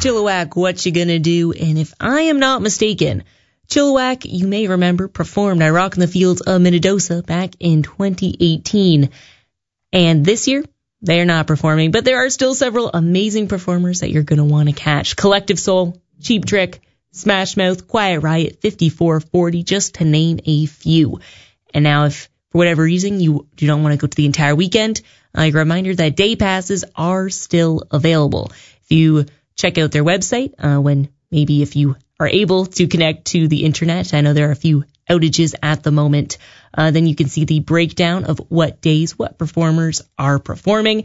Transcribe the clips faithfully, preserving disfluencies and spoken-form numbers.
Chilliwack, What You Gonna Do? And if I am not mistaken, Chilliwack, you may remember, performed I Rock in the Fields of Minnedosa back in twenty eighteen. And this year, they're not performing, but there are still several amazing performers that you're going to want to catch. Collective Soul, Cheap Trick, Smash Mouth, Quiet Riot, fifty-four forty, just to name a few. And now if for whatever reason you do not want to go to the entire weekend, a reminder that day passes are still available. If you check out their website, uh, when maybe if you are able to connect to the internet, I know there are a few outages at the moment, uh, then you can see the breakdown of what days, what performers are performing.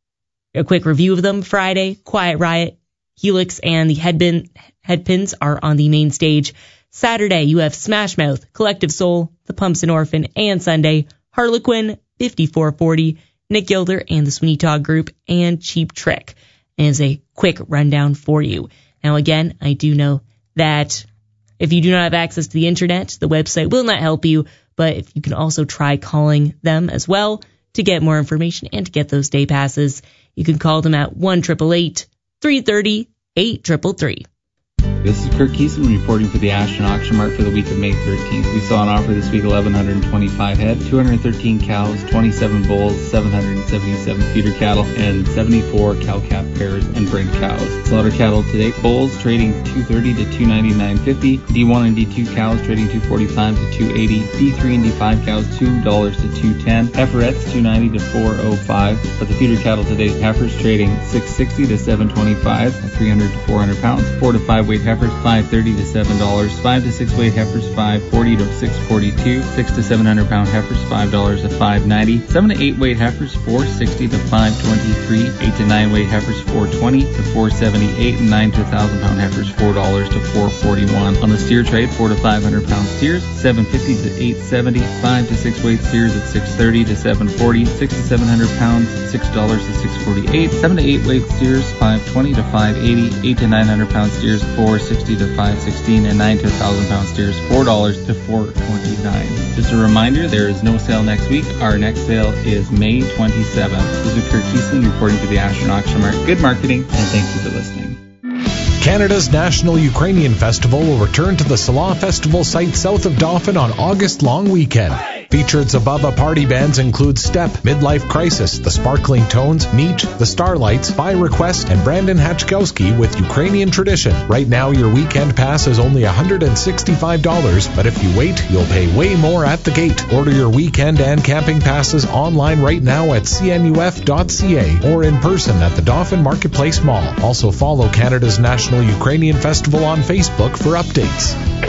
A quick review of them. Friday, Quiet Riot, Helix, and the Headbin, Headpins are on the main stage. Saturday, you have Smash Mouth, Collective Soul, The Pumps and Orphan, and Sunday, Harlequin, fifty-four forty, Nick Gilder and the Sweeney Todd Group, and Cheap Trick. And as a quick rundown for you. Now again, I do know that if you do not have access to the internet, the website will not help you, but if you can also try calling them as well to get more information and to get those day passes, you can call them at one eight eight eight, three three zero, eight three three three. This is Kurt Keeson reporting for the Ashton Auction Mart for the week of May thirteenth. We saw an offer this week, eleven twenty-five head, two hundred thirteen cows, twenty-seven bulls, seven hundred seventy-seven feeder cattle, and seventy-four cow-calf pairs and bred cows. Slaughter cattle today, bulls trading two thirty to two ninety-nine fifty, D one and D two cows trading two forty-five to two eighty, D three and D five cows two dollars to two ten, heiferettes two ninety to four oh five. For the feeder cattle today, heifers trading six sixty to seven twenty-five, three hundred to four hundred pounds, four to five weight heifers five thirty to seven dollars, five to six weight heifers five forty to six forty-two, six to seven hundred pound heifers five dollars to five ninety, seven to eight weight heifers four sixty to five twenty-three, eight to nine weight heifers four twenty to four seventy-eight, and nine to one thousand pound heifers four dollars to four forty-one. On the steer trade, four to five hundred pound steers seven fifty to eight seventy, five to six weight steers at six thirty to seven forty, six to seven hundred pounds six dollars to six forty-eight, seven to eight weight steers five twenty to five eighty, eight to nine hundred pound steers four sixty to five sixteen, and nine to one thousand pound steers four dollars to four twenty-nine. Just a reminder, there is no sale next week. Our next sale is May twenty-seventh. This is Kurt Keeson reporting for the Ashton Auction Mart. Good marketing, and thank you for listening. Canada's National Ukrainian Festival will return to the Salah Festival site south of Dauphin on August long weekend. Featured Zababa party bands include Step, Midlife Crisis, The Sparkling Tones, Neat, The Starlights, By Request, and Brandon Hachkowski with Ukrainian Tradition. Right now, your weekend pass is only one hundred sixty-five dollars, but if you wait, you'll pay way more at the gate. Order your weekend and camping passes online right now at c n u f dot c a or in person at the Dauphin Marketplace Mall. Also follow Canada's National Ukrainian Festival on Facebook for updates.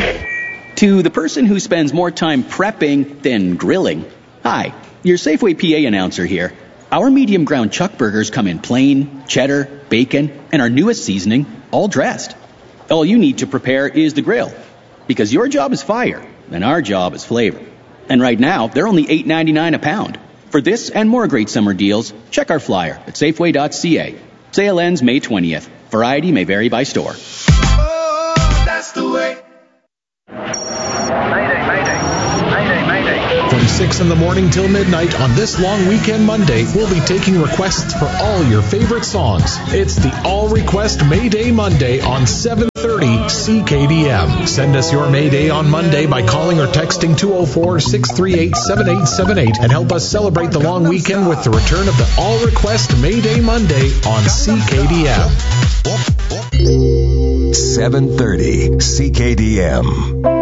To the person who spends more time prepping than grilling, hi, your Safeway P A announcer here. Our medium ground chuck burgers come in plain, cheddar, bacon, and our newest seasoning, all dressed. All you need to prepare is the grill, because your job is fire, and our job is flavor. And right now, they're only eight ninety-nine a pound. For this and more great summer deals, check our flyer at safeway dot c a. Sale ends May twentieth. Variety may vary by store. Oh, that's the way. Mayday, mayday, mayday, mayday. From six in the morning till midnight on this long weekend Monday, we'll be taking requests for all your favorite songs. It's the All Request Mayday Monday on seven thirty C K D M. Send us your Mayday on Monday by calling or texting two oh four, six three eight, seven eight seven eight and help us celebrate the long weekend with the return of the All Request Mayday Monday on C K D M. seven thirty C K D M.